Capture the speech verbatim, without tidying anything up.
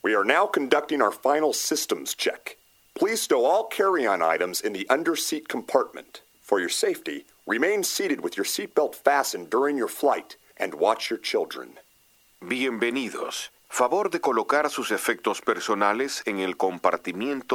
We are now conducting our final systems check. Please stow all carry-on items in the under-seat compartment. For your safety, remain seated with your seatbelt fastened during your flight and watch your children. Bienvenidos. Favor de colocar sus efectos personales en el compartimiento